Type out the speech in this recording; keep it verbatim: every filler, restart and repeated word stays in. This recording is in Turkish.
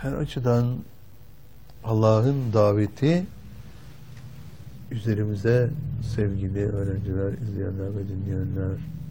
her açıdan Allah'ın daveti üzerimize sevgili öğrenciler, izleyenler ve dinleyenler